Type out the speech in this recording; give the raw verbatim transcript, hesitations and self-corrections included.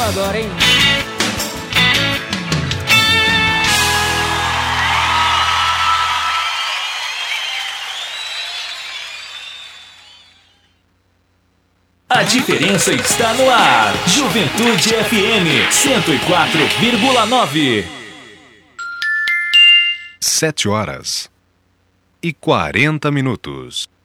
agora, hein? A diferença está no ar. Juventude F M cento e quatro vírgula nove. Sete horas e quarenta minutos.